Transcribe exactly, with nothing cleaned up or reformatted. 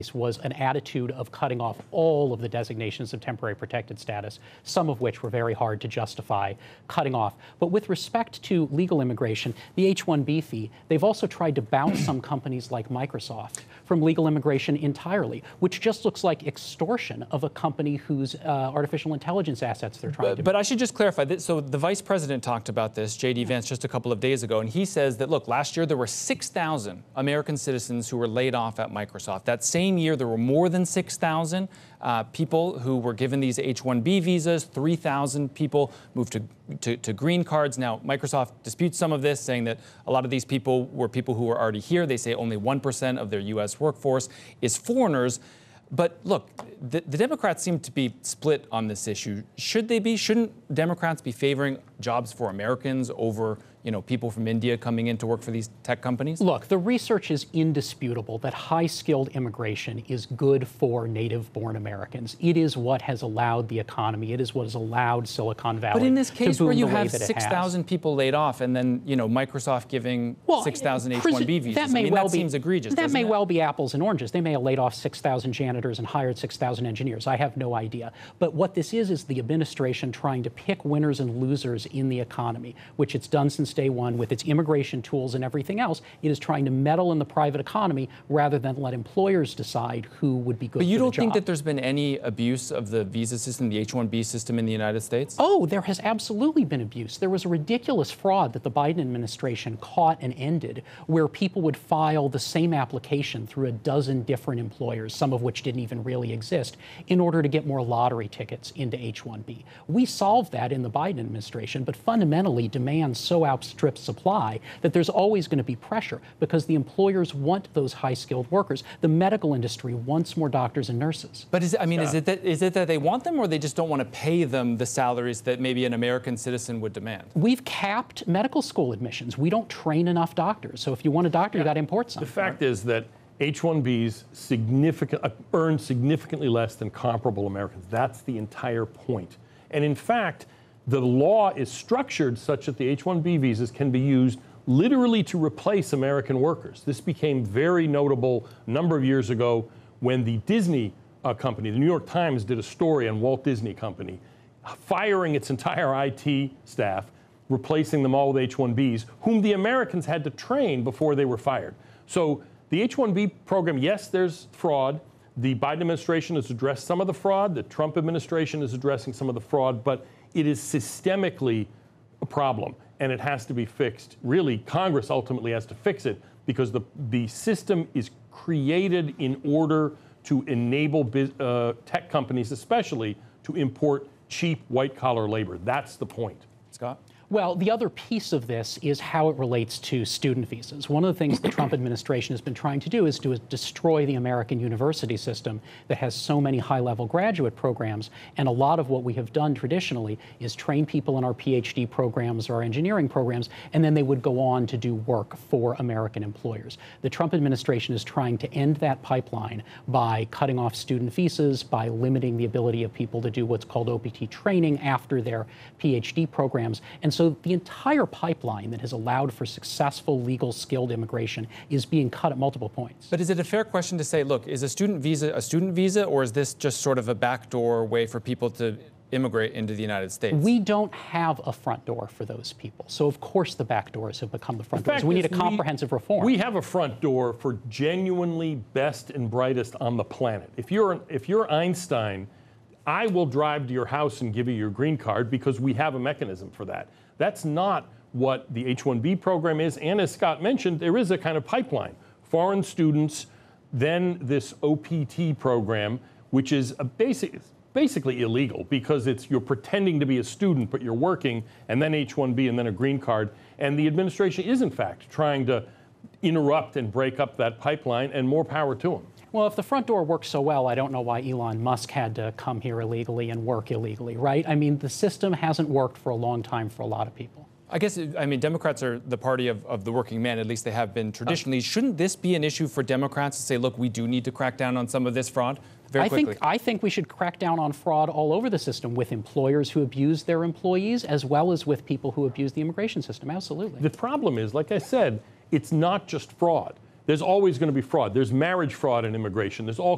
was an attitude of cutting off all of the designations of temporary protected status, some of which were very hard to justify cutting off. But with respect to legal immigration, the H one B fee, they've also tried to bounce some companies like Microsoft from legal immigration entirely, which just looks like extortion of a company whose uh, artificial intelligence assets they're trying but, to... But I should just clarify, that, so the vice president talked about this, J D Vance, just a couple of days ago, and he says that, look, last year there were six thousand American citizens who were laid off at Microsoft. That same year, there were more than six thousand uh, people who were given these H one B visas. three thousand people moved to, to, to green cards. Now, Microsoft disputes some of this, saying that a lot of these people were people who were already here. They say only one percent of their U S workforce is foreigners. But look, the, the Democrats seem to be split on this issue. Should they be? Shouldn't Democrats be favoring jobs for Americans over, you know, people from India coming in to work for these tech companies? Look, the research is indisputable that high-skilled immigration is good for native-born Americans. It is what has allowed the economy. It is what has allowed Silicon Valley to boom. But in this case where you have six thousand people laid off and then, you know, Microsoft giving well, six thousand H one B visas, that may I mean, well that be, seems egregious, That may it? well be apples and oranges. They may have laid off six thousand janitors and hired six thousand engineers. I have no idea. But what this is is the administration trying to pick winners and losers in the economy, which it's done since day one with its immigration tools and everything else. It is trying to meddle in the private economy rather than let employers decide who would be good But you for the don't think job. that there's been any abuse of the visa system, the H one B system in the United States? Oh, there has absolutely been abuse. There was a ridiculous fraud that the Biden administration caught and ended where people would file the same application through a dozen different employers, some of which didn't even really exist, in order to get more lottery tickets into H one B. We solved that in the Biden administration, but fundamentally demand so outstrips supply that there's always going to be pressure because the employers want those high-skilled workers. The medical industry wants more doctors and nurses. But is it, I mean, Scott. is it that is it that they want them, or they just don't want to pay them the salaries that maybe an American citizen would demand? We've capped medical school admissions. We don't train enough doctors. So if you want a doctor, yeah. you got to import some. The fact is that H one Bs significant, uh, earn significantly less than comparable Americans. That's the entire point. And in fact, the law is structured such that the H one B visas can be used literally to replace American workers. This became very notable a number of years ago when the Disney uh, company, the New York Times, did a story on Walt Disney Company, firing its entire I T staff, replacing them all with H one Bs, whom the Americans had to train before they were fired. So the H one B program, yes, there's fraud. The Biden administration has addressed some of the fraud. The Trump administration is addressing some of the fraud, but it is systemically a problem, and it has to be fixed. Really, Congress ultimately has to fix it because the, the system is created in order to enable biz, uh, tech companies, especially, to import cheap white-collar labor. That's the point. Scott? Well, the other piece of this is how it relates to student visas. One of the things the Trump administration has been trying to do is to destroy the American university system that has so many high-level graduate programs. And a lot of what we have done traditionally is train people in our PhD programs or our engineering programs, and then they would go on to do work for American employers. The Trump administration is trying to end that pipeline by cutting off student visas, by limiting the ability of people to do what's called O P T training after their PhD programs. And so So the entire pipeline that has allowed for successful, legal, skilled immigration is being cut at multiple points. But is it a fair question to say, look, is a student visa a student visa, or is this just sort of a backdoor way for people to immigrate into the United States? We don't have a front door for those people. So, of course, the back doors have become the front doors. We need a comprehensive we, reform. We have a front door for genuinely best and brightest on the planet. If you're, if you're Einstein, I will drive to your house and give you your green card because we have a mechanism for that. That's not what the H one B program is. And as Scott mentioned, there is a kind of pipeline. Foreign students, then this O P T program, which is a basic, basically illegal because it's you're pretending to be a student, but you're working, and then H one B and then a green card. And the administration is, in fact, trying to interrupt and break up that pipeline, and more power to them. Well, if the front door works so well, I don't know why Elon Musk had to come here illegally and work illegally, right? I mean, the system hasn't worked for a long time for a lot of people. I guess, I mean, Democrats are the party of, of the working man, at least they have been traditionally. Uh, Shouldn't this be an issue for Democrats to say, look, we do need to crack down on some of this fraud? Very I quickly. think, I think we should crack down on fraud all over the system with employers who abuse their employees as well as with people who abuse the immigration system. Absolutely. The problem is, like I said, it's not just fraud. There's always going to be fraud. There's marriage fraud in immigration. There's all